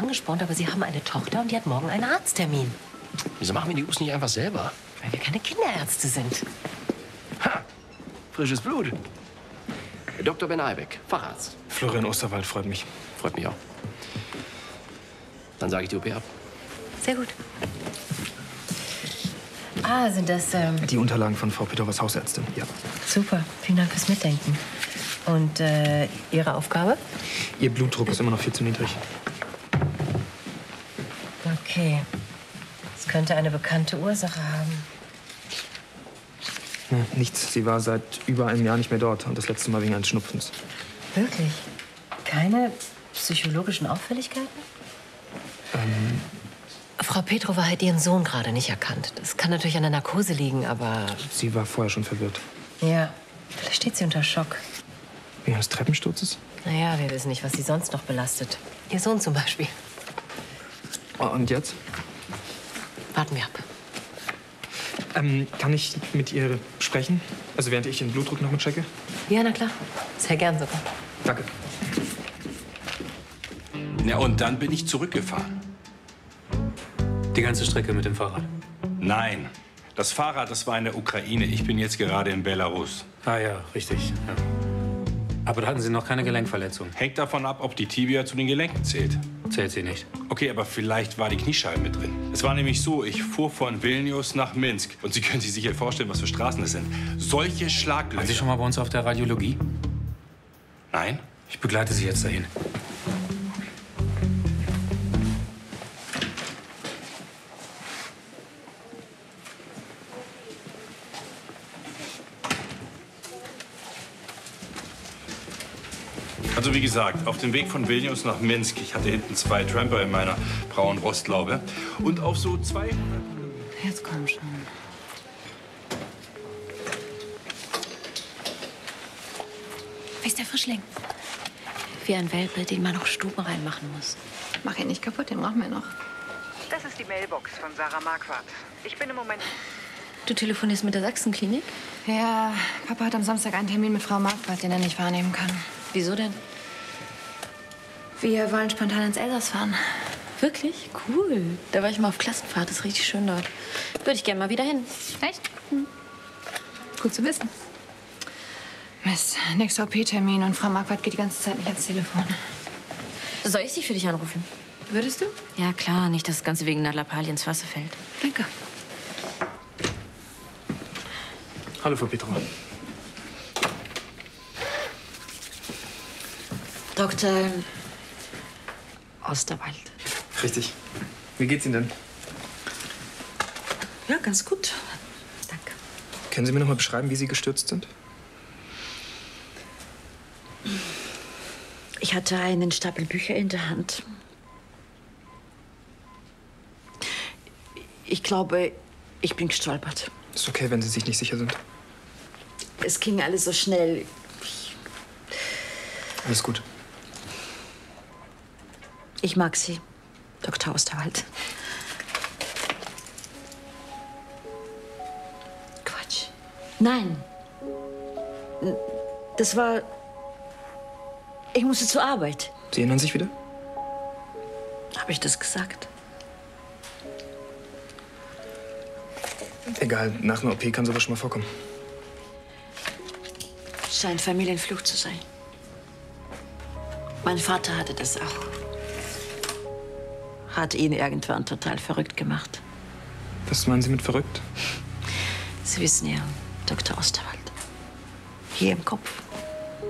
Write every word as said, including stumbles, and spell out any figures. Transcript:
angespornt, aber Sie haben eine Tochter und die hat morgen einen Arzttermin. Wieso machen wir die U S nicht einfach selber? Weil wir keine Kinderärzte sind. Ha! Frisches Blut. Doktor Ben Aybeck, Facharzt. Florian Osterwald, freut mich. Freut mich auch. Dann sage ich die O P ab. Sehr gut. Ah, sind das, ähm... Die Unterlagen von Frau Petrovas Hausärztin, ja. Super, vielen Dank fürs Mitdenken. Und äh, Ihre Aufgabe? Ihr Blutdruck ist immer noch viel zu niedrig. Okay. Es könnte eine bekannte Ursache haben. Ja, nichts. Sie war seit über einem Jahr nicht mehr dort. Und das letzte Mal wegen eines Schnupfens. Wirklich? Keine psychologischen Auffälligkeiten? Ähm... Frau Petrova hat Ihren Sohn gerade nicht erkannt. Das kann natürlich an der Narkose liegen, aber... Sie war vorher schon verwirrt. Ja, vielleicht steht sie unter Schock. Wegen eines Treppensturzes? Naja, wir wissen nicht, was sie sonst noch belastet. Ihr Sohn zum Beispiel. Oh, und jetzt? Warten wir ab. Ähm, kann ich mit ihr sprechen? Also während ich den Blutdruck noch mal checke? Ja, na klar. Sehr gern sogar. Danke. Ja, und dann bin ich zurückgefahren. Die ganze Strecke mit dem Fahrrad? Nein, das Fahrrad, das war in der Ukraine. Ich bin jetzt gerade in Belarus. Ah ja, richtig. Ja. Aber da hatten Sie noch keine Gelenkverletzung. Hängt davon ab, ob die Tibia zu den Gelenken zählt. Zählt sie nicht. Okay, aber vielleicht war die Kniescheibe mit drin. Es war nämlich so, ich fuhr von Vilnius nach Minsk. Und Sie können sich sicher vorstellen, was für Straßen das sind. Solche Schlaglöcher. Waren Sie schon mal bei uns auf der Radiologie? Nein. Ich begleite Sie jetzt dahin. Also wie gesagt, auf dem Weg von Vilnius nach Minsk, ich hatte hinten zwei Tramper in meiner braunen Rostlaube und auf so zweihundert... Jetzt komm schon. Wie ist der Frischling? Wie ein Welpe, den man noch Stuben reinmachen muss. Mach ihn nicht kaputt, den brauchen wir noch. Das ist die Mailbox von Sarah Marquardt. Ich bin im Moment... Du telefonierst mit der Sachsenklinik? Ja, Papa hat am Samstag einen Termin mit Frau Marquardt, den er nicht wahrnehmen kann. Wieso denn? Wir wollen spontan ins Elsass fahren. Wirklich? Cool. Da war ich mal auf Klassenfahrt. Das ist richtig schön dort. Würde ich gerne mal wieder hin. Echt? Hm. Gut zu wissen. Mist, nächster O P-Termin und Frau Marquardt geht die ganze Zeit nicht ans Telefon. Soll ich sie für dich anrufen? Würdest du? Ja, klar. Nicht, dass das Ganze wegen einer Lappalie ins Wasser fällt. Danke. Hallo, Frau Petrova. Doktor Osterwald. Richtig. Wie geht's Ihnen denn? Ja, ganz gut. Danke. Können Sie mir noch mal beschreiben, wie Sie gestürzt sind? Ich hatte einen Stapel Bücher in der Hand. Ich glaube, ich bin gestolpert. Ist okay, wenn Sie sich nicht sicher sind. Es ging alles so schnell. Alles gut. Ich mag Sie, Doktor Osterwald. Quatsch. Nein. Das war... Ich musste zur Arbeit. Sie erinnern sich wieder? Habe ich das gesagt? Egal, nach einer O P kann sowas schon mal vorkommen. Scheint Familienflucht zu sein. Mein Vater hatte das auch. Hat ihn irgendwann total verrückt gemacht. Was meinen Sie mit verrückt? Sie wissen ja, Doktor Osterwald. Hier im Kopf.